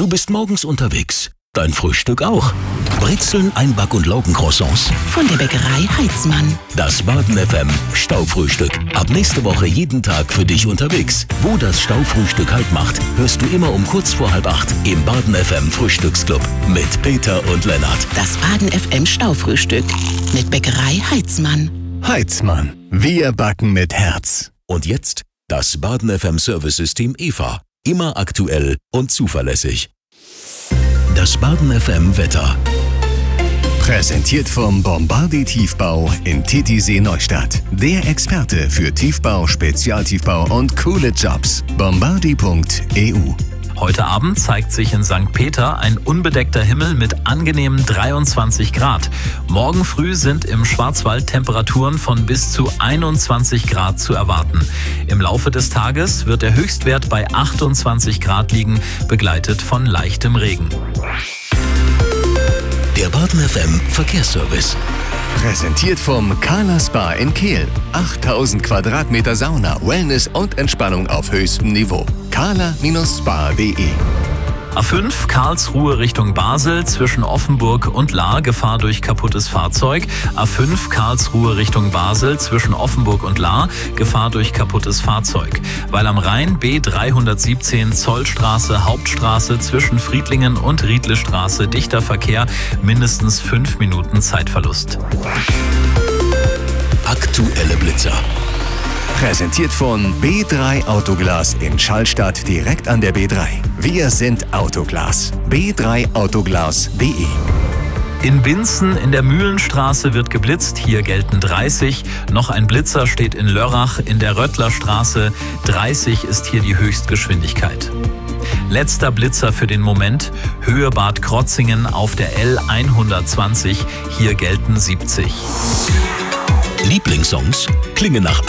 Du bist morgens unterwegs. Dein Frühstück auch. Brezeln, Einback- und Laugencroissants. Von der Bäckerei Heitzmann. Das Baden FM Staufrühstück. Ab nächste Woche jeden Tag für dich unterwegs. Wo das Staufrühstück Halt macht, hörst du immer um kurz vor 7:30 im Baden FM Frühstücksclub mit Peter und Lennart. Das Baden FM Staufrühstück mit Bäckerei Heitzmann. Heitzmann. Wir backen mit Herz. Und jetzt das Baden FM Service-System EVA. Immer aktuell und zuverlässig. Das Baden FM Wetter. Präsentiert vom Bombardier Tiefbau in Titisee Neustadt. Der Experte für Tiefbau, Spezialtiefbau und coole Jobs. bombardier.eu. Heute Abend zeigt sich in St. Peter ein unbedeckter Himmel mit angenehmen 23 Grad. Morgen früh sind im Schwarzwald Temperaturen von bis zu 21 Grad zu erwarten. Im Laufe des Tages wird der Höchstwert bei 28 Grad liegen, begleitet von leichtem Regen. Der Baden FM Verkehrsservice. Präsentiert vom Carla Spa in Kehl. 8000 Quadratmeter Sauna, Wellness und Entspannung auf höchstem Niveau. carla-spa.de. A5 Karlsruhe Richtung Basel zwischen Offenburg und Lahr, Gefahr durch kaputtes Fahrzeug. A5 Karlsruhe Richtung Basel zwischen Offenburg und Lahr, Gefahr durch kaputtes Fahrzeug. Weil am Rhein B317 Zollstraße Hauptstraße zwischen Friedlingen und Riedlestraße dichter Verkehr, mindestens 5 Minuten Zeitverlust. Aktuelle Blitzer. Präsentiert von B3 Autoglas in Schallstadt direkt an der B3. Wir sind Autoglas. b3autoglas.de. In Binzen in der Mühlenstraße wird geblitzt, hier gelten 30. Noch ein Blitzer steht in Lörrach in der Röttlerstraße. 30 ist hier die Höchstgeschwindigkeit. Letzter Blitzer für den Moment, Höhe Bad Krotzingen auf der L120, hier gelten 70. Lieblingssongs klingen nach